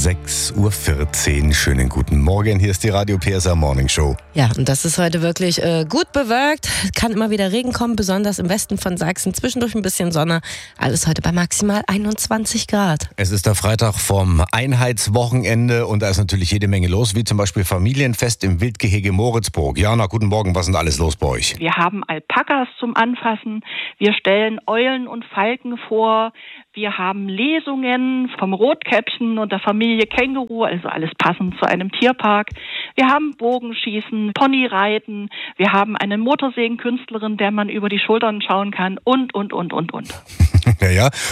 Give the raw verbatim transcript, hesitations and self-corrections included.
sechs Uhr vierzehn. Schönen guten Morgen, hier ist die Radio P S R Morning Show. Ja, und das ist heute wirklich äh, gut bewölkt. Kann immer wieder Regen kommen, besonders im Westen von Sachsen. Zwischendurch ein bisschen Sonne. Alles heute bei maximal einundzwanzig Grad. Es ist der Freitag vom Einheitswochenende und da ist natürlich jede Menge los, wie zum Beispiel Familienfest im Wildgehege Moritzburg. Jana, guten Morgen, was ist denn alles los bei euch? Wir haben Alpakas zum Anfassen, wir stellen Eulen und Falken vor, wir haben Lesungen vom Rotkäppchen und der Familie Känguru, also alles passend zu einem Tierpark. Wir haben Bogenschießen, Ponyreiten, wir haben eine Motorsägenkünstlerin, der man über die Schultern schauen kann und, und, und, und, und. Ja, ja.